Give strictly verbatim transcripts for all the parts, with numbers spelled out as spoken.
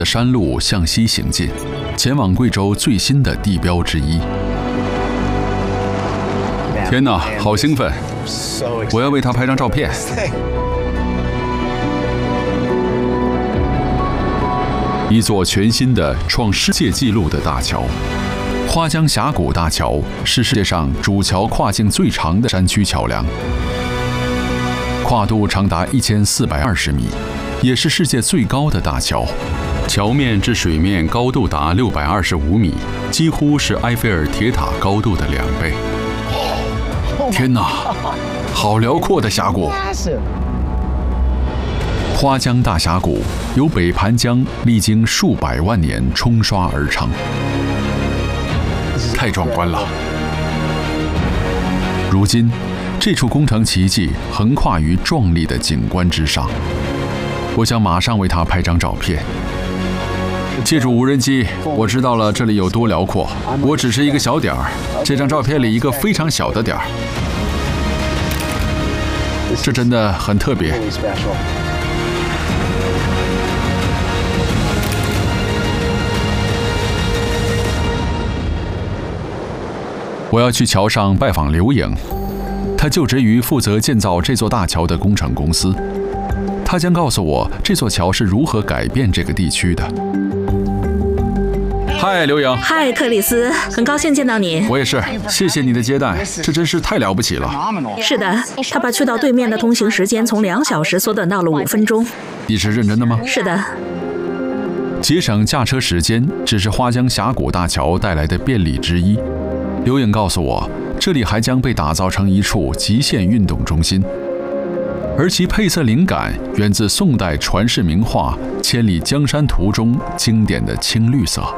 的山路向西行进，前往贵州最新的地标之一。天哪，好兴奋！我要为他拍张照片。一座全新的创世界纪录的大桥——花江峡谷大桥，是世界上主桥跨境最长的山区桥梁，跨度长达一千四百二十米，也是世界最高的大桥。桥面至水面高度达六百二十五米，几乎是埃菲尔铁塔高度的两倍。天哪，好辽阔的峡谷！花江大峡谷由北盘江历经数百万年冲刷而成，太壮观了。如今，这处工程奇迹横跨于壮丽的景观之上，我想马上为它拍张照片。借助无人机，我知道了这里有多辽阔。我只是一个小点儿，这张照片里一个非常小的点儿。这真的很特别。我要去桥上拜访刘颖，他就职于负责建造这座大桥的工程公司。他将告诉我这座桥是如何改变这个地区的。嗨，刘颖。 嗨，克里斯，很高兴见到你。 我也是，谢谢你的接待，这真是太了不起了。 是的，他把去到对面的通行时间从两小时缩短到了五分钟。 你是认真的吗？ 是的。 节省驾车时间只是花江峡谷大桥带来的便利之一。刘颖告诉我，这里还将被打造成一处极限运动中心，而其配色灵感源自宋代传世名画《千里江山图》中经典的青绿色。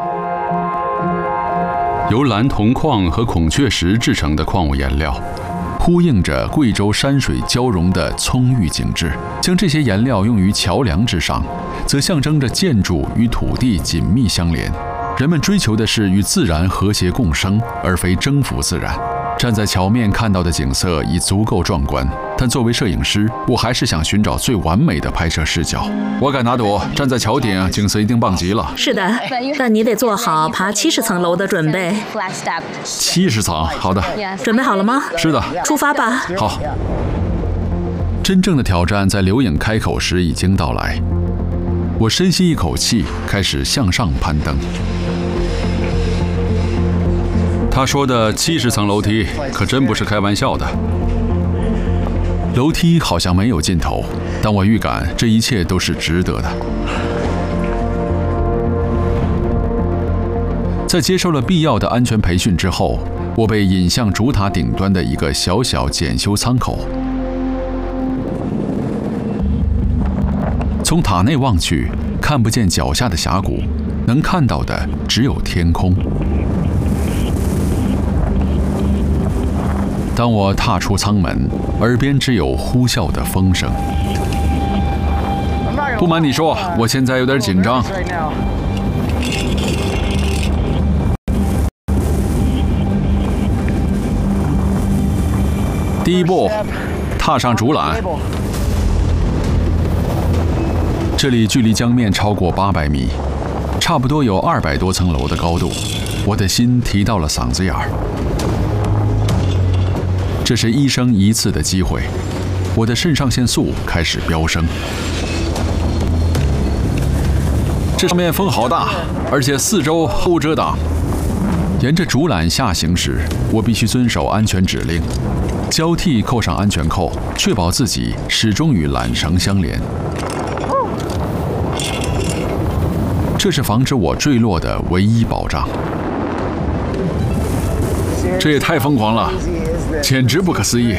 由蓝铜矿和孔雀石制成的矿物颜料，呼应着贵州山水交融的葱郁景致。将这些颜料用于桥梁之上，则象征着建筑与土地紧密相连。人们追求的是与自然和谐共生，而非征服自然。站在桥面看到的景色已足够壮观，但作为摄影师，我还是想寻找最完美的拍摄视角。我敢打赌，站在桥顶，景色一定棒极了。 是的，但你得做好爬七十层楼的准备。 七十层，好的。 准备好了吗？ 是的。 出发吧。 好。真正的挑战在刘颖开口时已经到来。我深吸一口气，开始向上攀登。他说的七十层楼梯可真不是开玩笑的。楼梯好像没有尽头，但我预感这一切都是值得的。在接受了必要的安全培训之后，我被引向主塔顶端的一个小小检修舱口。从塔内望去，看不见脚下的峡谷，能看到的只有天空。当我踏出舱门，耳边只有呼啸的风声。不瞒你说，我现在有点紧张。第一步，踏上竹缆。这里距离江面超过八百米，差不多有二百多层楼的高度。我的心提到了嗓子眼儿。这是一生一次的机会，我的肾上腺素开始飙升。这上面风好大，而且四周毫无遮挡。沿着竹缆下行时，我必须遵守安全指令，交替扣上安全扣，确保自己始终与缆绳相连。这是防止我坠落的唯一保障。这也太疯狂了，简直不可思议！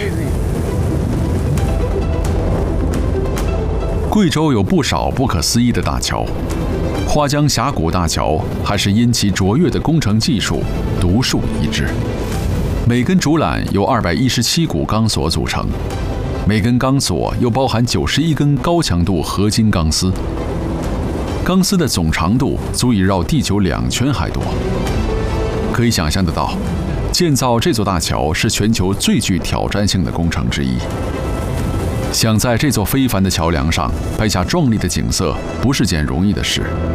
贵州有不少不可思议的大桥，花江峡谷大桥还是因其卓越的工程技术独树一帜。每根竹缆由二百一十七股钢索组成，每根钢索又包含九十一根高强度合金钢丝。钢丝的总长度足以绕地球两圈还多。可以想象得到，建造这座大桥是全球最具挑战性的工程之一。想在这座非凡的桥梁上拍下壮丽的景色，不是件容易的事。